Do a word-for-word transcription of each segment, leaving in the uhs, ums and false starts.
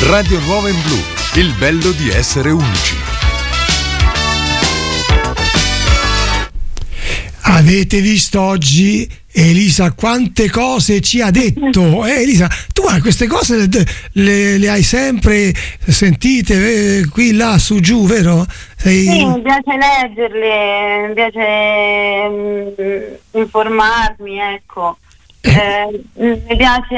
Radio Nuova in Blu, il bello di essere unici. Avete visto oggi Elisa quante cose ci ha detto? Eh, Elisa, tu hai queste cose le, le, le hai sempre sentite eh, qui, là, su, giù, vero? Sei... Sì, mi piace leggerle, mi piace mh, informarmi, ecco. Eh, mi piace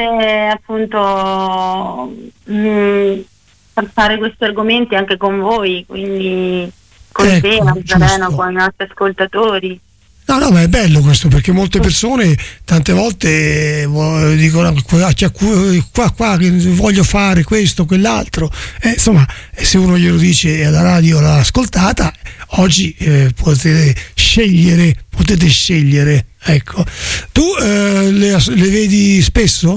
appunto mh, fare questi argomenti anche con voi, quindi con ecco, te, Nazareno, con i nostri ascoltatori. No, no, ma è bello questo, perché molte persone tante volte eh, dicono qua, qua, qua voglio fare questo, quell'altro, eh, insomma, se uno glielo dice alla radio l'ha ascoltata, oggi eh, potete scegliere, potete scegliere, ecco. Tu eh, le, le vedi spesso?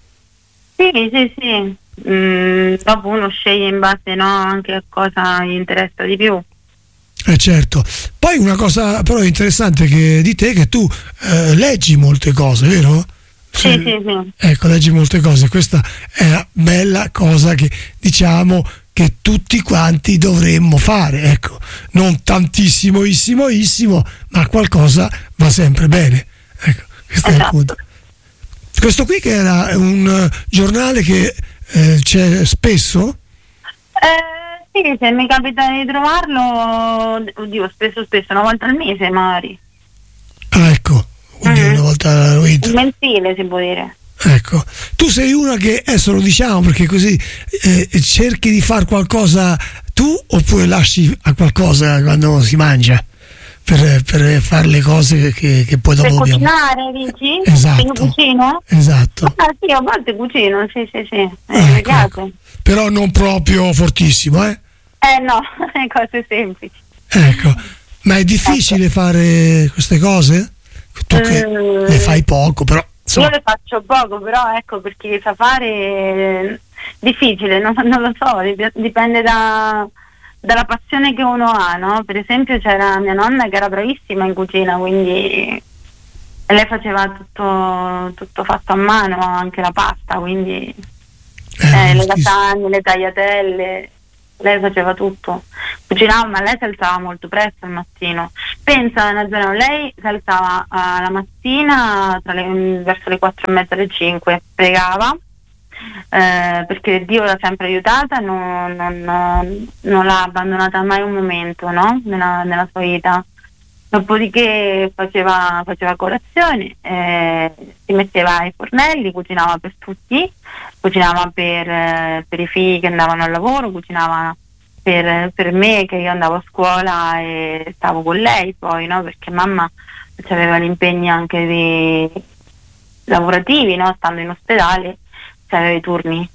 Sì, sì, sì. Mm, dopo uno sceglie in base, no, anche a cosa gli interessa di più. Eh certo. Poi una cosa però interessante che di te è che tu eh, leggi molte cose, vero? Sì, sì, sì, sì. Ecco, leggi molte cose. Questa è una bella cosa che diciamo che tutti quanti dovremmo fare, ecco. Non tantissimoissimoissimo, ma qualcosa va sempre bene. Ecco, questo esatto. è il punto. Questo qui che era un uh, giornale che eh, c'è spesso? Eh, sì, se mi capita di trovarlo, oddio, spesso spesso, una volta al mese magari. Ah, ecco, quindi mm. una volta al mese. Mensile si può dire. Ecco, tu sei una che, adesso lo diciamo perché così eh, cerchi di fare qualcosa tu oppure lasci a qualcosa quando si mangia per, per fare le cose che, che poi dopo per dobbiamo... cucinare, dici? Esatto. Io cucino? Esatto. Ah, sì, a volte cucino, sì, sì, sì, eh, ecco, ecco. Però non proprio fortissimo, eh? Eh no, cose semplici. Ecco, ma è difficile ecco. fare queste cose? Tu che mm. le fai poco, però insomma. Io le faccio poco, però ecco, perché sa fare difficile, non, non lo so, dipende da, dalla passione che uno ha, no? Per esempio c'era mia nonna che era bravissima in cucina, quindi lei faceva tutto, tutto fatto a mano, anche la pasta, quindi eh, eh, le lasagne, le tagliatelle, lei faceva tutto, cucinava, ma lei si alzava molto presto al mattino. Pensa, Nazareno, lei si alzava uh, la mattina tra le, verso le quattro e mezza, le cinque, pregava eh, perché Dio l'ha sempre aiutata, non, non, non l'ha abbandonata mai un momento, no? nella, nella sua vita. Dopodiché faceva, faceva colazione, eh, si metteva ai fornelli, cucinava per tutti, cucinava per, eh, per i figli che andavano al lavoro, cucinava per, per me che io andavo a scuola e stavo con lei poi, no? Perché mamma aveva gli impegni anche di, lavorativi, no? Stando in ospedale, aveva i turni.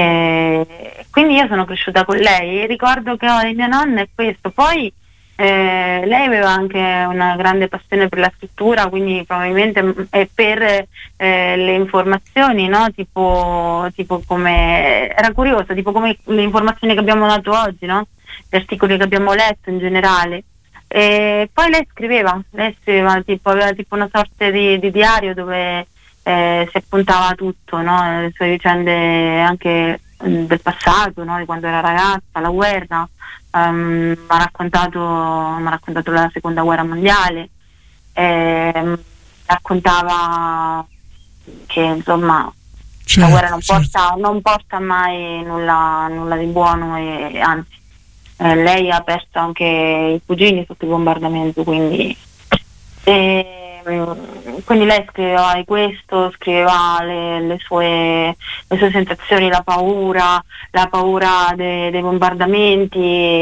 E quindi io sono cresciuta con lei e ricordo che ho di mia nonna è questo. Poi Eh, lei aveva anche una grande passione per la scrittura, quindi probabilmente è per eh, le informazioni, no? Tipo, tipo come era curiosa, tipo come le informazioni che abbiamo dato oggi, no? Gli articoli che abbiamo letto in generale. E poi lei scriveva, lei scriveva tipo, aveva tipo una sorta di, di diario dove eh, si appuntava tutto, no? Le sue vicende anche mh, del passato, no? Di quando era ragazza, la guerra. Um, mi ha raccontato, mi ha raccontato la seconda guerra mondiale, eh, raccontava che insomma certo, la guerra non porta, certo. non porta mai nulla, nulla di buono e anzi eh, lei ha perso anche i cugini sotto il bombardamento, quindi eh, quindi lei scriveva di questo, scriveva le, le, sue, le sue sensazioni, la paura, la paura de, dei bombardamenti,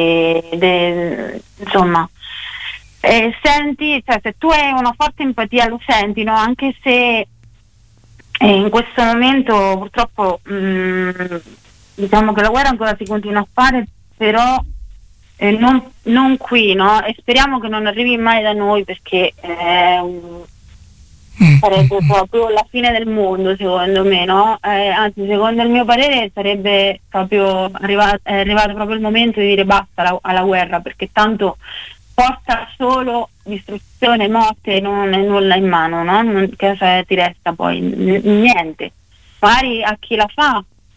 de, insomma, e senti, cioè se tu hai una forte empatia lo senti, no? Anche se in questo momento purtroppo mh, diciamo che la guerra ancora si continua a fare, però Eh, non, non qui, no? E speriamo che non arrivi mai da noi, perché eh, mm. sarebbe proprio la fine del mondo, secondo me, no? Eh, anzi, secondo il mio parere sarebbe proprio arrivato, è arrivato proprio il momento di dire basta alla, alla guerra, perché tanto porta solo distruzione, morte, non è nulla in mano, no? Non, che ti resta poi? N- niente. Magari a chi la fa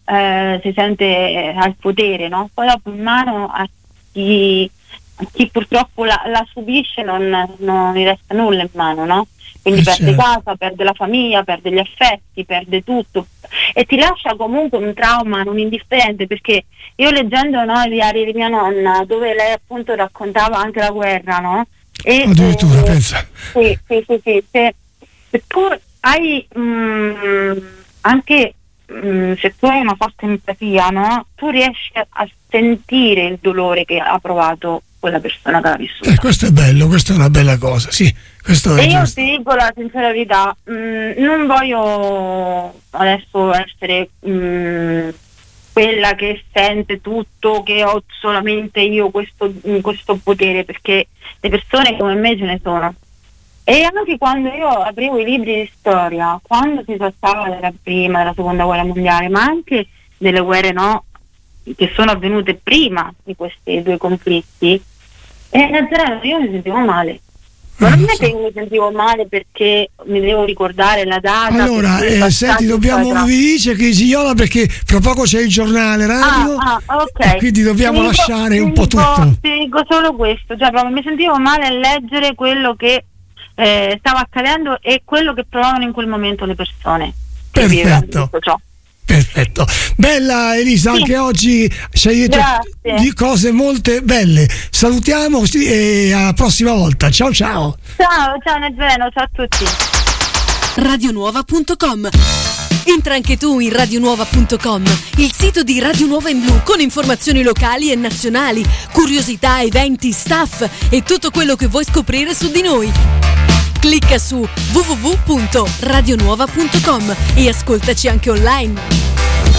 eh, si sente al potere, no? Poi dopo in mano a chi, a chi purtroppo la, la subisce non, non gli resta nulla in mano, no? Quindi eh perde certo. casa, perde la famiglia, perde gli affetti, perde tutto e ti lascia comunque un trauma non indifferente, perché io leggendo, no, i diari di mia nonna, dove lei appunto raccontava anche la guerra, no? E, addirittura, eh, pensa. Sì, sì, sì, sì. Se, se tu hai mh, anche mh, se tu hai una forte empatia, no? Tu riesci a sentire il dolore che ha provato quella persona che l'ha vissuta. Eh, questo è bello, questa è una bella cosa, sì, questo è E io giusto. ti dico la sincera verità, mh, non voglio adesso essere mh, quella che sente tutto, che ho solamente io questo, questo potere, perché le persone come me ce ne sono. E anche quando io aprivo i libri di storia, quando si trattava della prima, della seconda guerra mondiale, ma anche delle guerre, no, che sono avvenute prima di questi due conflitti, e Nazareno io mi sentivo male. Ma non è che io mi sentivo male perché mi devo ricordare la data. Allora, eh, senti, dobbiamo, mi dice che Giola, perché fra poco c'è il giornale radio, ah, ah, okay. e quindi dobbiamo ti lasciare dico, un po' dico, tutto. Ti dico solo questo, cioè proprio mi sentivo male a leggere quello che eh, stava accadendo e quello che provavano in quel momento le persone. Perfetto. Perfetto, bella Elisa, sì. Anche oggi ci hai detto Grazie. Di cose molte belle. Salutiamo e alla prossima volta. Ciao ciao. Ciao, ciao Nazareno, ciao a tutti. radionuova punto com. Entra anche tu in radionuova punto com, il sito di Radio Nuova in Blu, con informazioni locali e nazionali, curiosità, eventi, staff e tutto quello che vuoi scoprire su di noi. Clicca su w w w punto radionuova punto com e ascoltaci anche online.